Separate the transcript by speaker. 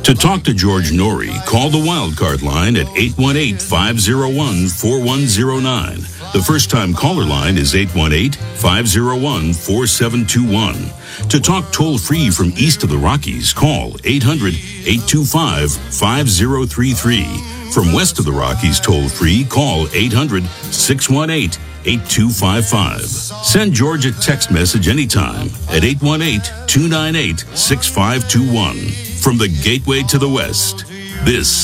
Speaker 1: To talk to George Norrie, call the Wildcard line at 818-501-4109. The first-time caller line is 818-501-4721. To talk toll-free from east of the Rockies, call 800-825-5033. From west of the Rockies toll-free, call 800-618-8255. Send George a text message anytime at 818-298-6521. From the Gateway to the West, this